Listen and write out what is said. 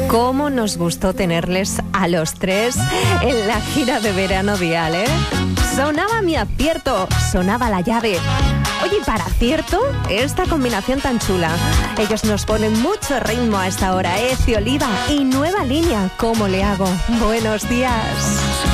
Cómo nos gustó tenerles a los tres en la gira de verano Dial, ¿eh? Sonaba mi acierto, sonaba la llave. Oye, para acierto, esta combinación tan chula. Ellos nos ponen mucho ritmo a esta hora, Eci Oliva y Nueva Línea. ¿Cómo le hago? Buenos días.